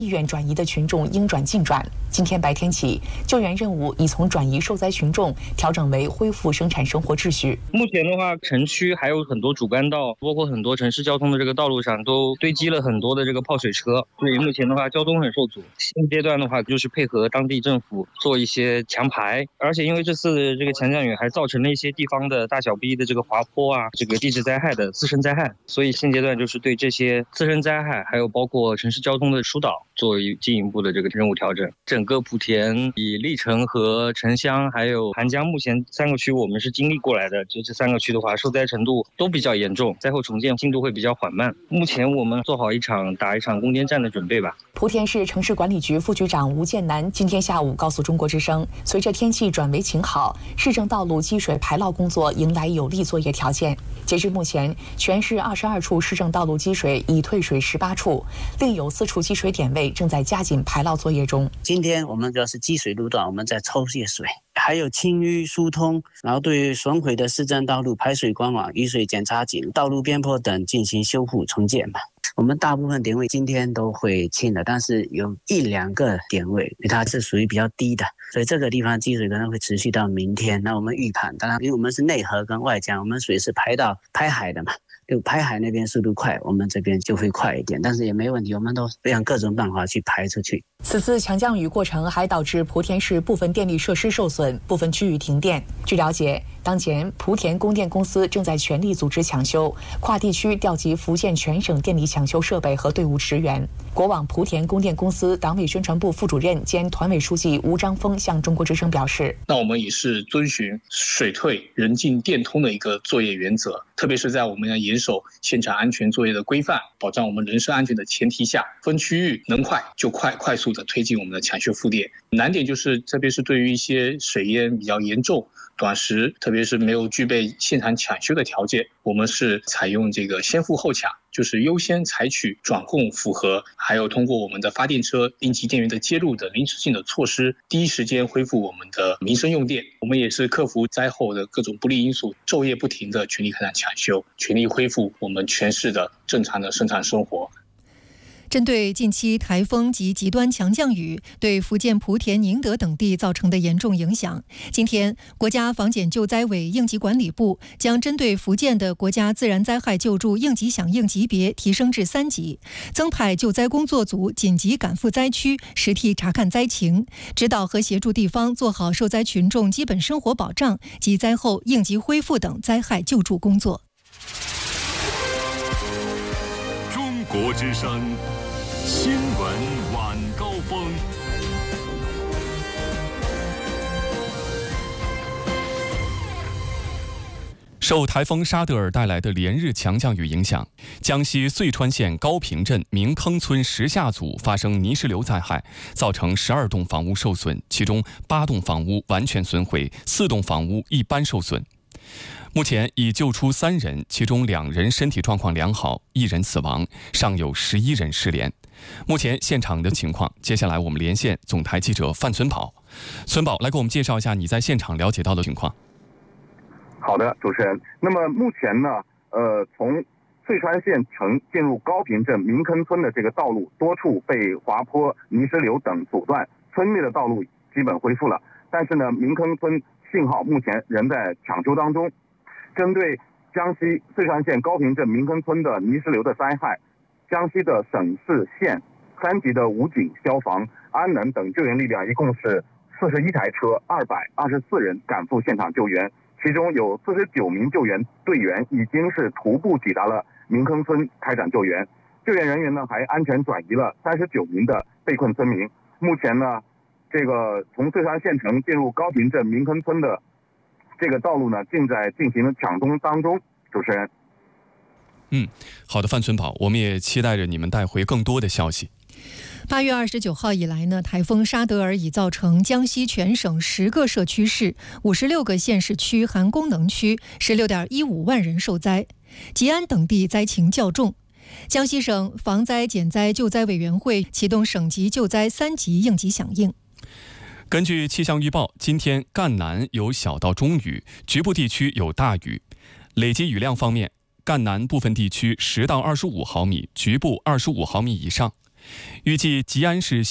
意愿转移的群众应转尽转。今天白天起，救援任务已从转移受灾群众调整为恢复生产生活秩序。 目前的话，城区还有很多主干道，包括很多城市交通的这个道路上都堆积了很多的这个泡水车，所以目前的话交通很受阻。现阶段的话，就是配合当地政府做一些强排，而且因为这次的这个强降雨还造成了一些地方的大小逼的这个滑坡啊，这个地质灾害的自身灾害，所以现阶段就是对这些自身灾害，还有包括城市交通的疏导，做进一步的这个任务调整。整个莆田、以历城和城乡还有韩江目前3个区我们是经历过来的，这3个区的话受灾程度都比较严重，灾后重建进度会比较缓慢。目前我们做好打一场攻坚战的准备吧。 莆田市城市管理局副局长吴建南今天下午告诉中国之声，随着天气转为晴好，市政道路积水排涝工作迎来有利作业条件。截至目前，全市22处市政道路积水已退水18处，另有4处积水点位正在加紧排涝作业中。 今天我们主要是积水路段，我们在抽泄水，还有清淤疏通，然后对于损毁的市政道路排水管网、雨水检查井、道路边坡等进行修复重建嘛。我们大部分点位今天都会清的，但是有1、2个点位它是属于比较低的，所以这个地方积水可能会持续到明天。那我们预判，当然因为我们是内河跟外江，我们水是排海的嘛，就排海那边速度快，我们这边就会快一点，但是也没问题，我们都用各种办法去排出去。 此次强降雨过程还导致莆田市部分电力设施受损，部分区域停电。据了解，当前莆田供电公司正在全力组织抢修，跨地区调集福建全省电力抢修设备和队伍驰援。国网莆田供电公司党委宣传部副主任兼团委书记吴章峰向中国之声表示， 那我们也是遵循水退人进电通的一个作业原则，特别是在我们要严守现场安全作业的规范，保障我们人身安全的前提下，分区域能快就快速的推进我们的抢修复电。难点就是特别是对于一些水淹比较严重短时，特别是没有具备现场抢修的条件，我们是采用这个先富后抢，就是优先采取转供符合，还有通过我们的发电车、应急电源的接入的临时性的措施，第一时间恢复我们的民生用电。我们也是克服灾后的各种不利因素，昼夜不停的全力开展抢修，全力恢复我们全市的正常的生产生活。 针对近期台风及极端强降雨对福建莆田、宁德等地造成的严重影响，今天国家防检救灾委应急管理部将针对福建的国家自然灾害救助应急响应级别提升至3级，增派救灾工作组紧急赶赴灾区，实地查看灾情，指导和协助地方做好受灾群众基本生活保障及灾后应急恢复等灾害救助工作。 中国之声新闻晚高峰。受台风沙德尔带来的连日强降雨影响，江西遂川县高坪镇明坑村石下组发生泥石流灾害，造成12栋房屋受损，其中8栋房屋完全损毁，4栋房屋一般受损。目前已救出3人，其中2人身体状况良好，1人死亡，尚有11人失联。目前现场的情况，接下来我们连线总台记者范存宝。存宝，来给我们介绍一下你在现场了解到的情况。 好的，主持人。那么目前呢，从遂川县城进入高坪镇明坑村的这个道路，多处被滑坡、泥石流等阻断，村内的道路基本恢复了。但是呢，明坑村信号目前仍在抢修当中。针对江西遂川县高坪镇明坑村的泥石流的灾害，江西的省市县3级的武警、消防、安能等救援力量一共是41台车，224人赶赴现场救援，其中有49名救援队员已经是徒步抵达了明坑村开展救援。救援人员呢还安全转移了39名的被困村民。目前呢，这个从遂川县城进入高坪镇明坑村的这个道路呢，正在进行抢通当中。主持人， 好的，范存宝，我们也期待着你们带回更多的消息。 8月29号以来呢，台风沙德尔已造成江西全省10个社区市、56个县市区含功能区16.15万人受灾，吉安等地灾情较重。江西省防灾减灾救灾委员会启动省级救灾3级应急响应。 根据气象预报，今天赣南有小到中雨，局部地区有大雨。累计雨量方面，赣南部分地区10到25毫米，局部25毫米以上。 预计吉安市